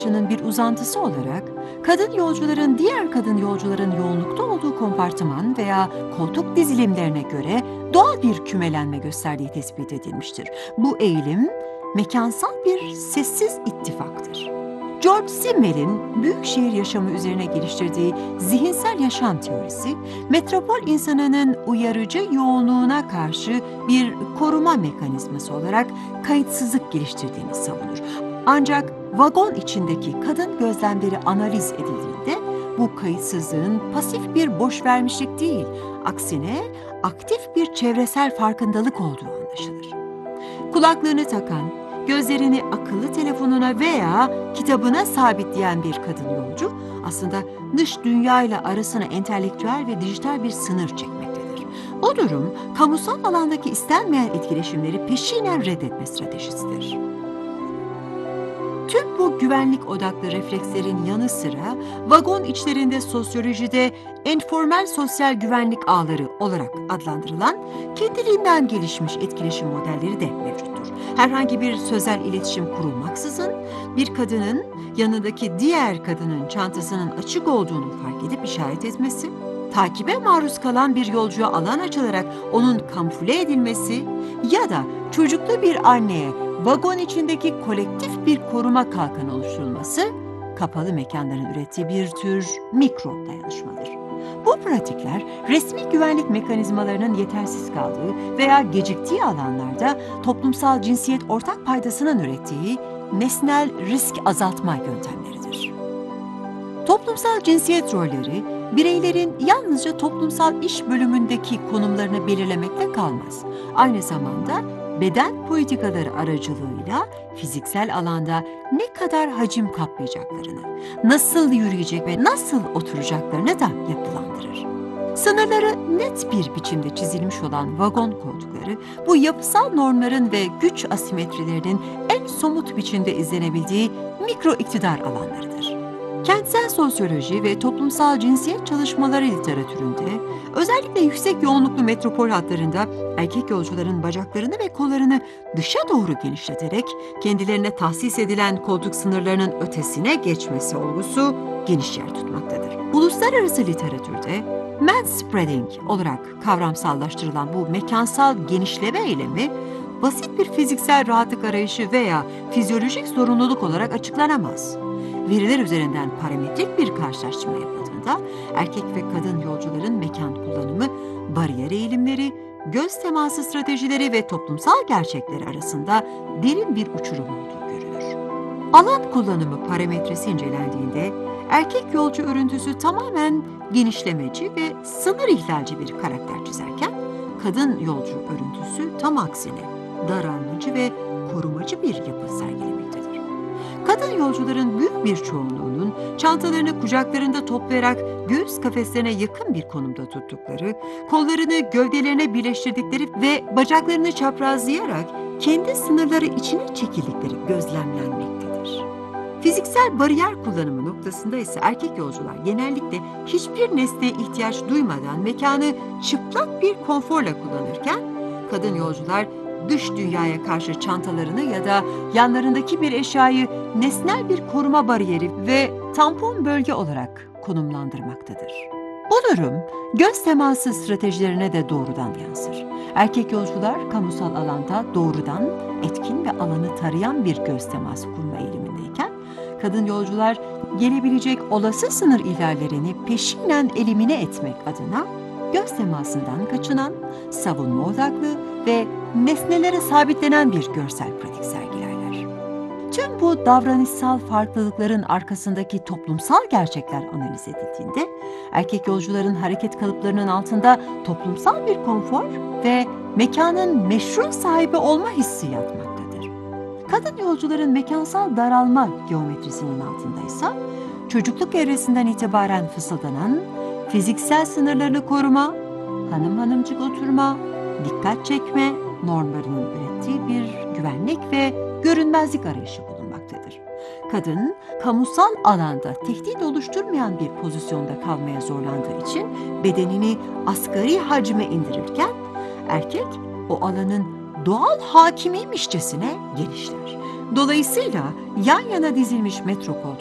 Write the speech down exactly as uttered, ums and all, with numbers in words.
bir uzantısı olarak kadın yolcuların diğer kadın yolcuların yoğunlukta olduğu kompartıman veya koltuk dizilimlerine göre doğal bir kümelenme gösterdiği tespit edilmiştir. Bu eğilim mekansal bir sessiz ittifaktır. George Simmel'in büyük şehir yaşamı üzerine geliştirdiği zihinsel yaşam teorisi, metropol insanının uyarıcı yoğunluğuna karşı bir koruma mekanizması olarak kayıtsızlık geliştirdiğini savunur. Ancak vagon içindeki kadın gözlemleri analiz edildiğinde bu kayıtsızlığın pasif bir boşvermişlik değil, aksine aktif bir çevresel farkındalık olduğu anlaşılır. Kulaklığını takan, gözlerini akıllı telefonuna veya kitabına sabitleyen bir kadın yolcu aslında dış dünyayla arasına entelektüel ve dijital bir sınır çekmektedir. Bu durum kamusal alandaki istenmeyen etkileşimleri peşinen reddetme stratejisidir. Tüm bu güvenlik odaklı reflekslerin yanı sıra vagon içlerinde sosyolojide enformel sosyal güvenlik ağları olarak adlandırılan kendiliğinden gelişmiş etkileşim modelleri de mevcuttur. Herhangi bir sözel iletişim kurulmaksızın bir kadının yanındaki diğer kadının çantasının açık olduğunu fark edip işaret etmesi, takibe maruz kalan bir yolcuya alan açılarak onun kamufle edilmesi ya da çocuklu bir anneye vagon içindeki kolektif bir koruma kalkanı oluşturulması, kapalı mekanların ürettiği bir tür mikro dayanışmadır. Bu pratikler, resmi güvenlik mekanizmalarının yetersiz kaldığı veya geciktiği alanlarda toplumsal cinsiyet ortak paydasının ürettiği nesnel risk azaltma yöntemleridir. Toplumsal cinsiyet rolleri, bireylerin yalnızca toplumsal iş bölümündeki konumlarını belirlemekle kalmaz. Aynı zamanda beden politikaları aracılığıyla fiziksel alanda ne kadar hacim kaplayacaklarını, nasıl yürüyecek ve nasıl oturacaklarını da yapılandırır. Sınırları net bir biçimde çizilmiş olan vagon koltukları, bu yapısal normların ve güç asimetrilerinin en somut biçimde izlenebildiği mikro iktidar alanlarıdır. Kentsel sosyoloji ve toplumsal cinsiyet çalışmaları literatüründe, özellikle yüksek yoğunluklu metropol hatlarında erkek yolcuların bacaklarını ve kollarını dışa doğru genişleterek kendilerine tahsis edilen koltuk sınırlarının ötesine geçmesi olgusu geniş yer tutmaktadır. Uluslararası literatürde manspreading olarak kavramsallaştırılan bu mekansal genişleme eylemi, basit bir fiziksel rahatlık arayışı veya fizyolojik zorunluluk olarak açıklanamaz. Veriler üzerinden parametrik bir karşılaştırma yapıldığında erkek ve kadın yolcuların mekan kullanımı, bariyer eğilimleri, göz teması stratejileri ve toplumsal gerçekleri arasında derin bir uçurum olduğu görülür. Alan kullanımı parametresi incelendiğinde erkek yolcu örüntüsü tamamen genişlemeci ve sınır ihlalci bir karakter çizerken kadın yolcu örüntüsü tam aksine daralmacı ve korumacı bir yapı sergilemektedir. Kadın yolcuların büyük bir çoğunluğunun çantalarını kucaklarında toplayarak göğüs kafeslerine yakın bir konumda tuttukları, kollarını gövdelerine birleştirdikleri ve bacaklarını çaprazlayarak kendi sınırları içine çekildikleri gözlemlenmektedir. Fiziksel bariyer kullanımı noktasında ise erkek yolcular genellikle hiçbir nesneye ihtiyaç duymadan mekanı çıplak bir konforla kullanırken, kadın yolcular dış dünyaya karşı çantalarını ya da yanlarındaki bir eşyayı nesnel bir koruma bariyeri ve tampon bölge olarak konumlandırmaktadır. Bu durum göz teması stratejilerine de doğrudan yansır. Erkek yolcular kamusal alanda doğrudan etkin ve alanı tarayan bir göz teması kurma eğilimindeyken, kadın yolcular gelebilecek olası sınır ihlallerini peşinen elimine etmek adına göz temasından kaçınan, savunma odaklı ve nesnelere sabitlenen bir görsel pratik sergilerler. Tüm bu davranışsal farklılıkların arkasındaki toplumsal gerçekler analiz edildiğinde, erkek yolcuların hareket kalıplarının altında toplumsal bir konfor ve mekanın meşru sahibi olma hissi yatmaktadır. Kadın yolcuların mekansal daralma geometrisinin altındaysa, çocukluk evresinden itibaren fısıldanan, fiziksel sınırlarını koruma, hanım hanımcık oturma, dikkat çekme normlarının ürettiği bir güvenlik ve görünmezlik arayışı bulunmaktadır. Kadın, kamusal alanda tehdit oluşturmayan bir pozisyonda kalmaya zorlandığı için bedenini asgari hacme indirirken, erkek o alanın doğal hakimiymişçesine genişler. Dolayısıyla yan yana dizilmiş metropol